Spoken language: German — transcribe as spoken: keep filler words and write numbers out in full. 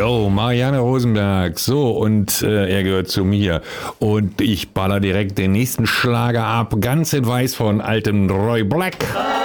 Yo, Marianne Rosenberg. So, und äh, er gehört zu mir. Und ich baller direkt den nächsten Schlager ab. Ganz in weiß von altem Roy Black.